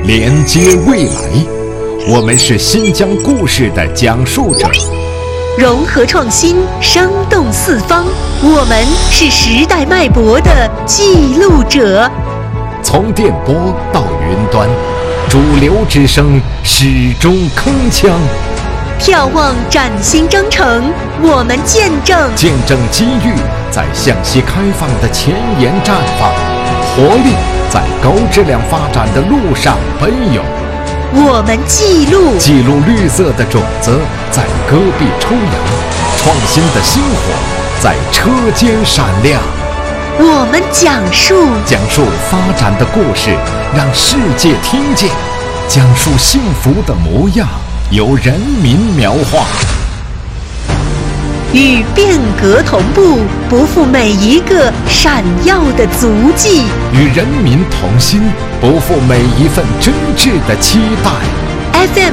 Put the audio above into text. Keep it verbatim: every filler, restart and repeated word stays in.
连接未来。我们是新疆故事的讲述者， 融合创新，生动四方。我们是时代脉搏的记录者。 从电波到云端，主流之声始终铿锵。 眺望崭新征程，我们见证见证机遇在向西开放的前沿绽放，活力在高质量发展的路上奔涌。 我们记录记录绿色的种子在戈壁抽芽，创新的星火在车间闪亮。 我们讲述讲述发展的故事，让世界听见；讲述幸福的模样，由人民描画。 与变革同步，不负每一个闪耀的足迹； 与人民同心，不负每一份真挚的期待。 F M